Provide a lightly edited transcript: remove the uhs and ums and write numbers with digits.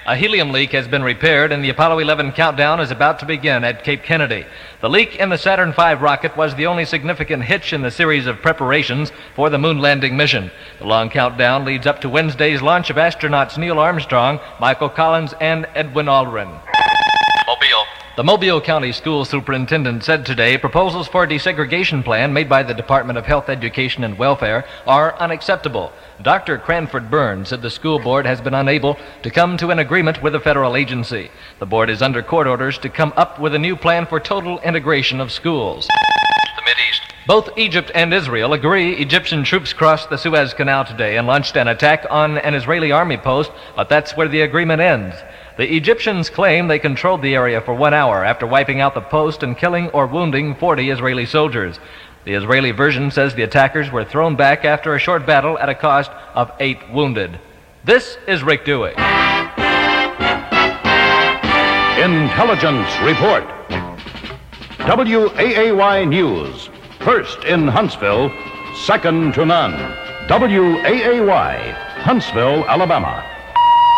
A helium leak has been repaired and the Apollo 11 countdown is about to begin at Cape Kennedy. The leak in the Saturn V rocket was the only significant hitch in the series of preparations for the moon landing mission. The long countdown leads up to Wednesday's launch of astronauts Neil Armstrong, Michael Collins, and Edwin Aldrin. Mobile. The Mobile County School Superintendent said today proposals for a desegregation plan made by the Department of Health, Education, and Welfare are unacceptable. Dr. Cranford Burns said the school board has been unable to come to an agreement with a federal agency. The board is under court orders to come up with a new plan for total integration of schools. The Mideast. Both Egypt and Israel agree Egyptian troops crossed the Suez Canal today and launched an attack on an Israeli army post, but that's where the agreement ends. The Egyptians claim they controlled the area for 1 hour after wiping out the post and killing or wounding 40 Israeli soldiers. The Israeli version says the attackers were thrown back after a short battle at a cost of 8 wounded. This is Rick Dewey. Intelligence Report. WAAY News. First in Huntsville, second to none. WAAY, Huntsville, Alabama.